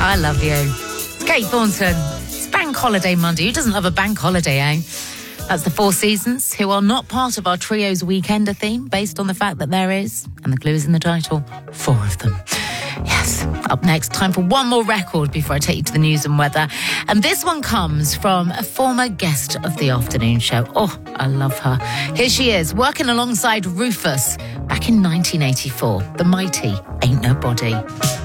I love you. It's Kate Thornton. It's Bank Holiday Monday. Who doesn't love a bank holiday, eh? That's the Four Seasons, who are not part of our Trio's Weekender theme, based on the fact that there is, and the clue is in the title, 4 of them. Yes. Up next, time for one more record before I take you to the news and weather. And this one comes from a former guest of the afternoon show. Oh, I love her. Here she is, working alongside Rufus back in 1984. The mighty Ain't Nobody.